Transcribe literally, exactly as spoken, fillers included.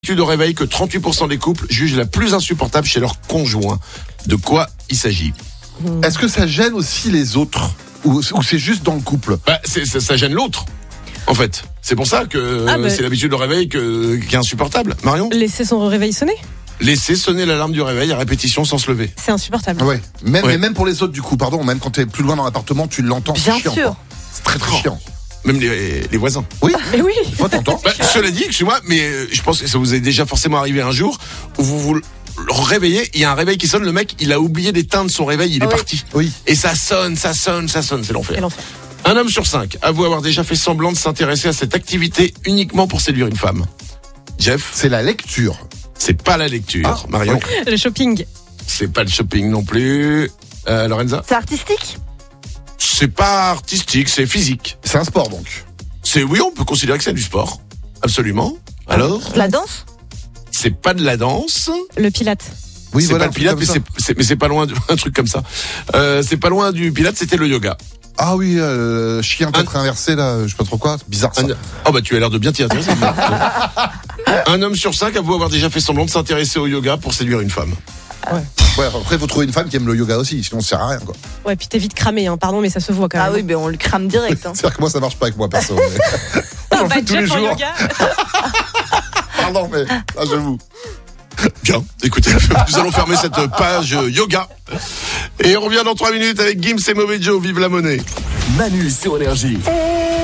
Étude au réveil que trente-huit pour cent des couples jugent la plus insupportable chez leur conjoint. De quoi il s'agit? Est-ce que ça gêne aussi les autres ou, ou c'est juste dans le couple? Bah, c'est, ça, ça gêne l'autre, en fait. C'est pour ça que Ah bah. c'est l'habitude au réveil que, qui est insupportable. Marion? Laisser son réveil sonner, Laisser sonner l'alarme du réveil à répétition sans se lever. c'est insupportable. Ouais. Même, Ouais. Mais même pour les autres du coup, pardon, même quand t'es plus loin dans l'appartement, tu l'entends. Bien c'est chiant, sûr. quoi. C'est très très chiant. Même les, les voisins. Oui, Mais oui. des fois t'entends. Bah, cela dit, excuse-moi, mais euh, je pense que ça vous est déjà forcément arrivé un jour où vous vous le réveillez, il y a un réveil qui sonne, le mec, il a oublié d'éteindre son réveil, il est Oui. parti. Oui. Et ça sonne, ça sonne, ça sonne, c'est l'enfer. Quel enfer. Un homme sur cinq avoue avoir déjà fait semblant de s'intéresser à cette activité uniquement pour séduire une femme. Jeff, C'est la lecture. c'est pas la lecture. Ah, Marion, ouais. Le shopping. c'est pas le shopping non plus. Euh, Lorenza, C'est artistique? c'est pas artistique, c'est physique. C'est un sport donc. C'est oui, on peut considérer que c'est du sport. Absolument. Alors, De la danse? c'est pas de la danse. Le pilate. Oui, c'est voilà, pas le pilate, comme mais ça. c'est, c'est- mais c'est pas loin d'un truc comme ça. Euh, c'est pas loin du pilate, c'était le yoga. Ah oui, euh, chien tête inversée là, je sais pas trop quoi. Bizarre ça. Un- Oh bah tu as l'air de bien t'y intéresser. Un homme sur cinq avoue avoir déjà fait semblant de s'intéresser au yoga pour séduire une femme. Ouais, après faut trouver une femme qui aime le yoga aussi, sinon ça sert à rien quoi. Ouais, puis t'es vite cramé, hein. Pardon, mais ça se voit quand même. Ah oui, ben on le crame direct. Hein. C'est-à-dire que moi ça marche pas avec moi perso. mais- J'en Bah, fais tous les Jeff en jours. yoga. Pardon mais ah, j'avoue. Bien, écoutez, nous allons fermer cette page yoga. Et on revient dans trois minutes avec Gims et Mauvais Joe, vive la monnaie. Manu sur Énergie.